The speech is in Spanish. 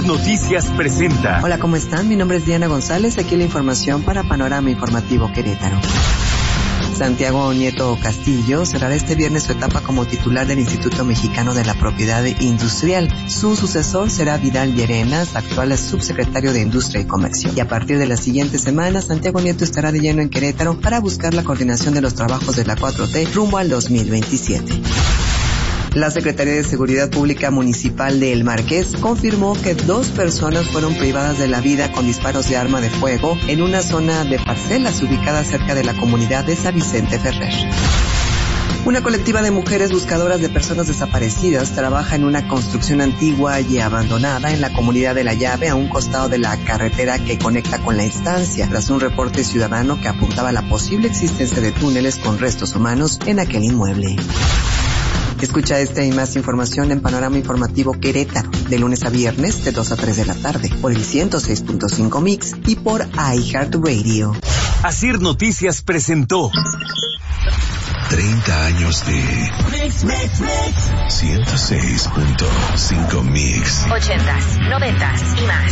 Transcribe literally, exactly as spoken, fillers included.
Noticias presenta. Hola, ¿cómo están? Mi nombre es Diana González, aquí la información para Panorama Informativo Querétaro. Santiago Nieto Castillo cerrará este viernes su etapa como titular del Instituto Mexicano de la Propiedad Industrial. Su sucesor será Vidal Llerenas, actual subsecretario de Industria y Comercio. Y a partir de la siguiente semana, Santiago Nieto estará de lleno en Querétaro para buscar la coordinación de los trabajos de la cuatro T rumbo al dos mil veintisiete. La Secretaría de Seguridad Pública Municipal de El Marqués confirmó que dos personas fueron privadas de la vida con disparos de arma de fuego en una zona de parcelas ubicada cerca de la comunidad de San Vicente Ferrer. Una colectiva de mujeres buscadoras de personas desaparecidas trabaja en una construcción antigua y abandonada en la comunidad de La Llave, a un costado de la carretera que conecta con la estancia, tras un reporte ciudadano que apuntaba a la posible existencia de túneles con restos humanos en aquel inmueble. Escucha esta y más información en Panorama Informativo Querétaro, de lunes a viernes de dos a tres de la tarde, por el ciento seis punto cinco Mix y por iHeartRadio. Asir Noticias presentó treinta años de Mix, Mix, Mix. ciento seis punto cinco Mix. ochentas, noventas y más.